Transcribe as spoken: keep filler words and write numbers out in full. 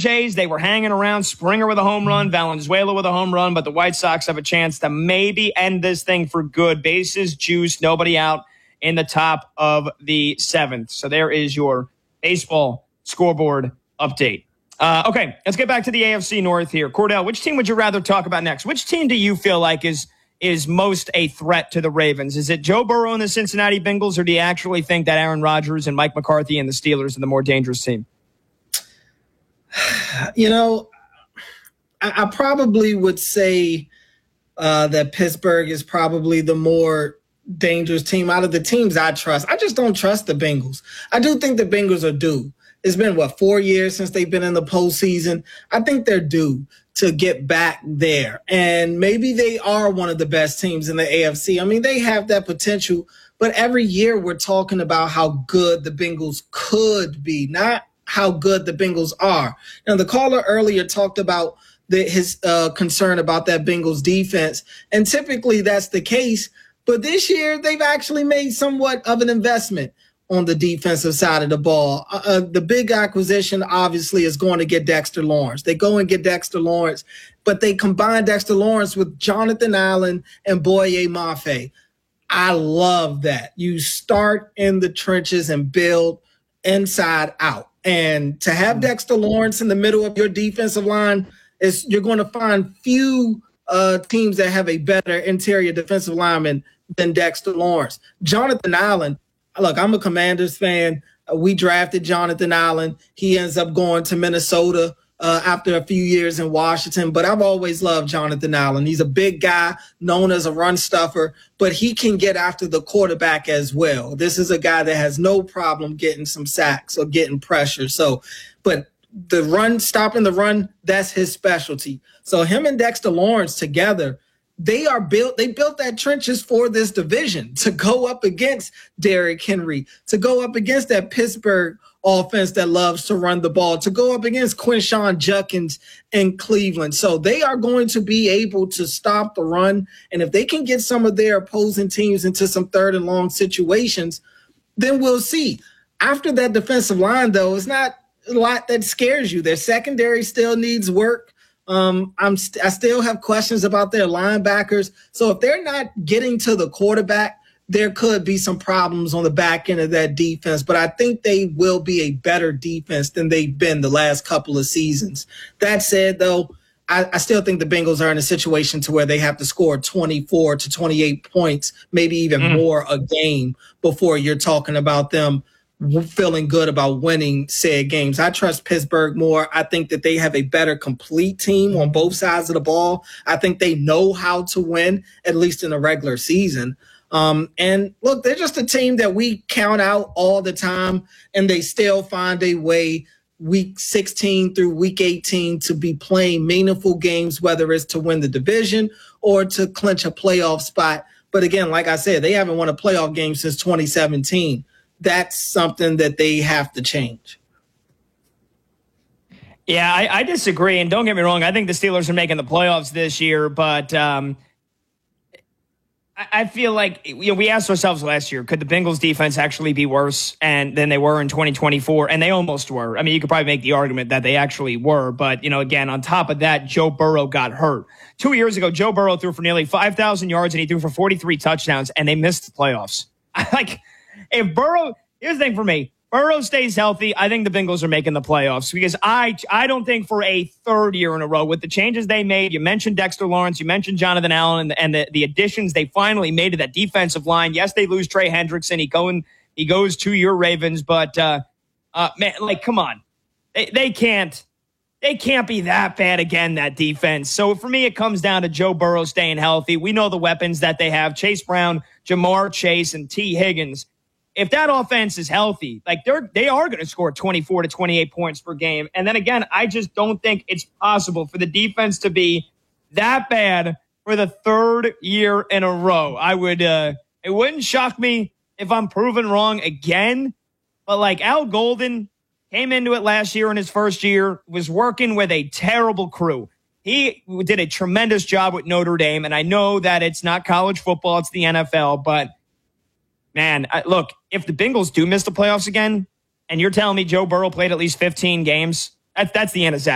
Jays, they were hanging around. Springer with a home run, Valenzuela with a home run, but the White Sox have a chance to maybe end this thing for good. Bases juiced, nobody out in the top of the seventh. So there is your baseball scoreboard update. Uh, okay, let's get back to the A F C North here. Cordell, which team would you rather talk about next? Which team do you feel like is is most a threat to the Ravens? Is it Joe Burrow and the Cincinnati Bengals, or do you actually think that Aaron Rodgers and Mike McCarthy and the Steelers are the more dangerous team? You know, I, I probably would say uh, that Pittsburgh is probably the more dangerous team out of the teams I trust. I just don't trust the Bengals. I do think the Bengals are due. It's been, what, four years since they've been in the postseason. I think they're due to get back there. And maybe they are one of the best teams in the A F C. I mean, they have that potential. But every year we're talking about how good the Bengals could be, not how good the Bengals are. Now, the caller earlier talked about the, his uh, concern about that Bengals defense. And typically that's the case. But this year they've actually made somewhat of an investment on the defensive side of the ball. Uh, the big acquisition, obviously, is going to get Dexter Lawrence. They go and get Dexter Lawrence, but they combine Dexter Lawrence with Jonathan Allen and Boye Mafe. I love that. You start in the trenches and build inside out. And to have Dexter Lawrence in the middle of your defensive line, is you're going to find few uh, teams that have a better interior defensive lineman than Dexter Lawrence. Jonathan Allen, look, I'm a Commanders fan. Uh, we drafted Jonathan Allen. He ends up going to Minnesota uh, after a few years in Washington. But I've always loved Jonathan Allen. He's a big guy, known as a run stuffer, but he can get after the quarterback as well. This is a guy that has no problem getting some sacks or getting pressure. So, but the run, stopping the run, that's his specialty. So him and Dexter Lawrence together, They are built, they built that trenches for this division to go up against Derrick Henry, to go up against that Pittsburgh offense that loves to run the ball, to go up against Quinshawn Judkins in Cleveland. So they are going to be able to stop the run. And if they can get some of their opposing teams into some third and long situations, then we'll see. After that defensive line, though, it's not a lot that scares you. Their secondary still needs work. Um, I'm st- I still have questions about their linebackers. So if they're not getting to the quarterback, there could be some problems on the back end of that defense. But I think they will be a better defense than they've been the last couple of seasons. That said, though, I, I still think the Bengals are in a situation to where they have to score twenty-four to twenty-eight points, maybe even mm. more a game before you're talking about them feeling good about winning said games. I trust Pittsburgh more. I think that they have a better complete team on both sides of the ball. I think they know how to win, at least in the regular season. Um, and look, they're just a team that we count out all the time, and they still find a way week sixteen through week eighteen to be playing meaningful games, whether it's to win the division or to clinch a playoff spot. But again, like I said, they haven't won a playoff game since twenty seventeen. That's something that they have to change. Yeah, I, I disagree. And don't get me wrong, I think the Steelers are making the playoffs this year, but um, I, I feel like, you know, we asked ourselves last year, could the Bengals defense actually be worse and than they were in twenty twenty-four? And they almost were. I mean, you could probably make the argument that they actually were. But, you know, again, on top of that, Joe Burrow got hurt. Two years ago, Joe Burrow threw for nearly five thousand yards and he threw for forty-three touchdowns, and they missed the playoffs. Like, if Burrow, here's the thing for me, Burrow stays healthy, I think the Bengals are making the playoffs, because I I don't think for a third year in a row with the changes they made, you mentioned Dexter Lawrence, you mentioned Jonathan Allen, and the, and the, the additions they finally made to that defensive line. Yes, they lose Trey Hendrickson. He, go and, he goes to your Ravens, but, uh, uh, man, like, come on. They, they can't. They can't be that bad again, that defense. So for me, it comes down to Joe Burrow staying healthy. We know the weapons that they have, Chase Brown, Jamar Chase, and T. Higgins. If that offense is healthy, like they're, they are going to score twenty-four to twenty-eight points per game. And then again, I just don't think it's possible for the defense to be that bad for the third year in a row. I would, uh, it wouldn't shock me if I'm proven wrong again, but like Al Golden came into it last year in his first year, was working with a terrible crew. He did a tremendous job with Notre Dame, and I know that it's not college football, it's the N F L, but man, look, if the Bengals do miss the playoffs again, and you're telling me Joe Burrow played at least fifteen games, that's, that's the end of Zach.